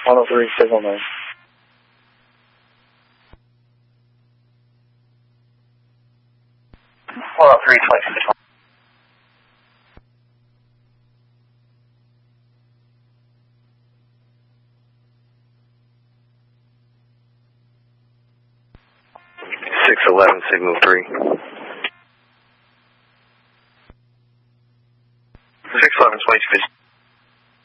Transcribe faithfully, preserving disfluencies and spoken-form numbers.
one oh three, signal nine. one oh three, twenty-six. six eleven, signal three. six eleven, twenty-two.